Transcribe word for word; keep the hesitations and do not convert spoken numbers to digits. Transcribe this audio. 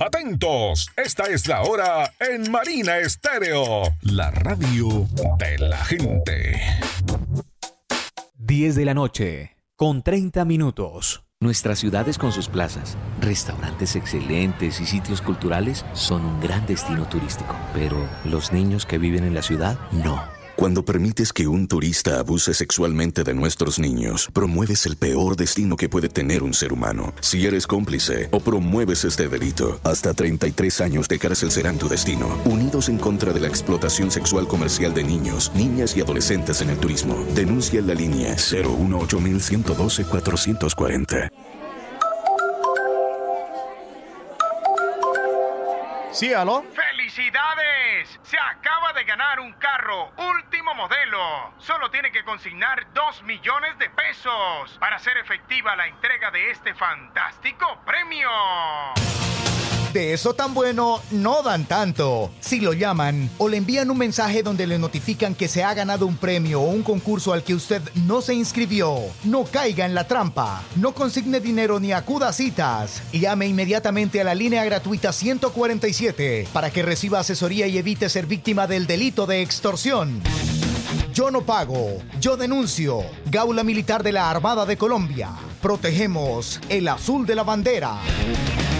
Atentos, esta es la hora en Marina Estéreo, la radio de la gente. diez de la noche, con treinta minutos. Nuestras ciudades con sus plazas, restaurantes excelentes y sitios culturales son un gran destino turístico. Pero los niños que viven en la ciudad, no. Cuando permites que un turista abuse sexualmente de nuestros niños, promueves el peor destino que puede tener un ser humano. Si eres cómplice o promueves este delito, hasta treinta y tres años de cárcel serán tu destino. Unidos en contra de la explotación sexual comercial de niños, niñas y adolescentes en el turismo. Denuncia en la línea cero uno ocho uno uno dos cuatro cuatro cero. Sí, ¿aló? ¡Felicidades! Se acaba de ganar un carro último modelo. Solo tiene que consignar dos millones de pesos para hacer efectiva la entrega de este fantástico premio. De eso tan bueno, no dan tanto. Si lo llaman o le envían un mensaje donde le notifican que se ha ganado un premio o un concurso al que usted no se inscribió, no caiga en la trampa. No consigne dinero ni acuda a citas. Llame inmediatamente a la línea gratuita ciento cuarenta y siete para que reciba asesoría y evite ser víctima del delito de extorsión. Yo no pago, yo denuncio. Gaula Militar de la Armada de Colombia. Protegemos el azul de la bandera.